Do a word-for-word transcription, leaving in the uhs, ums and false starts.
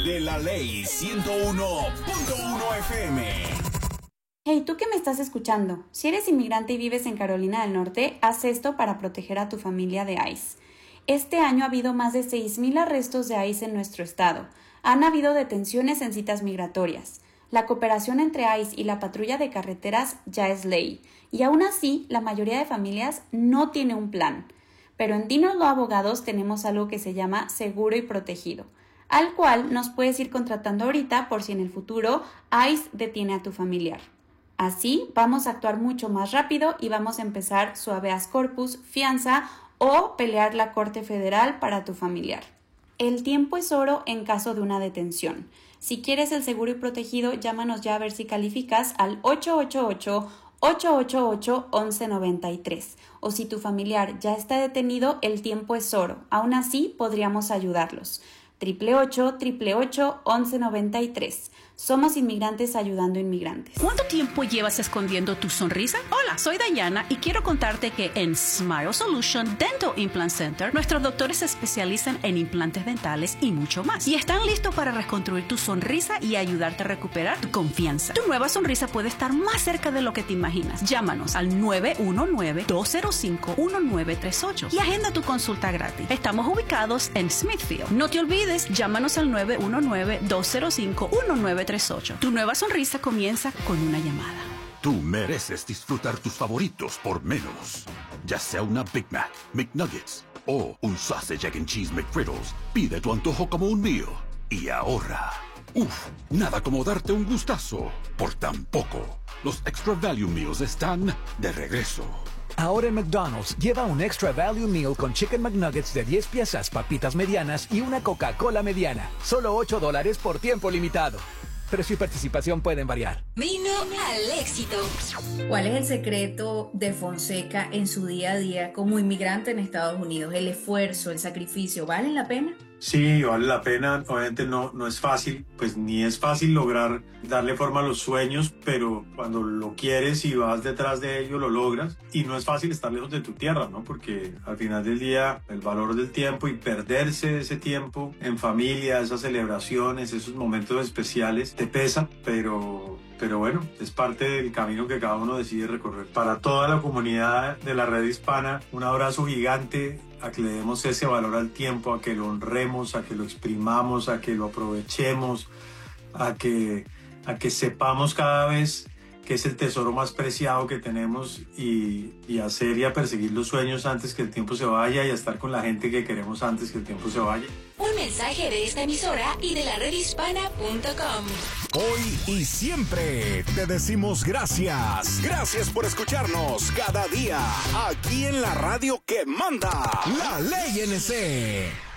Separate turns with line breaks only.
de La Ley ciento uno punto uno F M.
Hey, tú que me estás escuchando, si eres inmigrante y vives en Carolina del Norte, haz esto para proteger a tu familia de ICE. Este año ha habido más de seis mil arrestos de ICE en nuestro estado. Han habido detenciones en citas migratorias. La cooperación entre ICE y la patrulla de carreteras ya es ley. Y aún así, la mayoría de familias no tiene un plan. Pero en Dinos Law Abogados tenemos algo que se llama seguro y protegido, al cual nos puedes ir contratando ahorita por si en el futuro ICE detiene a tu familiar. Así vamos a actuar mucho más rápido y vamos a empezar su habeas corpus, fianza o pelear la Corte Federal para tu familiar. El tiempo es oro en caso de una detención. Si quieres el seguro y protegido, llámanos ya a ver si calificas al ocho ocho ocho, ocho ocho ocho, once noventa y tres. O si tu familiar ya está detenido, el tiempo es oro. Aún así, podríamos ayudarlos. Triple ocho, triple ocho, once noventa y tres. Somos inmigrantes ayudando inmigrantes.
¿Cuánto tiempo llevas escondiendo tu sonrisa? Hola, soy Dayana y quiero contarte que en Smile Solution Dental Implant Center nuestros doctores se especializan en implantes dentales y mucho más. Y están listos para reconstruir tu sonrisa y ayudarte a recuperar tu confianza. Tu nueva sonrisa puede estar más cerca de lo que te imaginas. Llámanos al nueve uno nueve, dos cero cinco, uno nueve tres ocho y agenda tu consulta gratis. Estamos ubicados en Smithfield. No te olvides, llámanos al nueve uno nueve, dos cero cinco, uno nueve tres ocho. Tu nueva sonrisa comienza con una llamada.
Tú mereces disfrutar tus favoritos por menos. Ya sea una Big Mac, McNuggets o un Sausage, Egg and Cheese McGriddles, pide tu antojo como un mío y ahorra. Uf, nada como darte un gustazo por tan poco. Los Extra Value Meals están de regreso.
Ahora en McDonald's, lleva un Extra Value Meal con Chicken McNuggets de diez piezas, papitas medianas y una Coca-Cola mediana. Solo ocho dólares por tiempo limitado. Precio y participación pueden variar.
Vino al éxito.
¿Cuál es el secreto de Fonseca en su día a día como inmigrante en Estados Unidos? ¿El esfuerzo, el sacrificio, valen la pena?
Sí, vale la pena. Obviamente no, no es fácil, pues ni es fácil lograr darle forma a los sueños, pero cuando lo quieres y vas detrás de ello, lo logras. Y no es fácil estar lejos de tu tierra, ¿no? Porque al final del día, el valor del tiempo y perderse ese tiempo en familia, esas celebraciones, esos momentos especiales, te pesa, pero... Pero bueno, es parte del camino que cada uno decide recorrer. Para toda la comunidad de la red hispana, un abrazo gigante, a que le demos ese valor al tiempo, a que lo honremos, a que lo exprimamos, a que lo aprovechemos, a que, a que sepamos cada vez que es el tesoro más preciado que tenemos y, y hacer y a perseguir los sueños antes que el tiempo se vaya y a estar con la gente que queremos antes que el tiempo se vaya.
Un mensaje de esta emisora y de la red hispana punto com.
Hoy y siempre te decimos gracias. Gracias por escucharnos cada día aquí en la radio que manda, La Ley N C.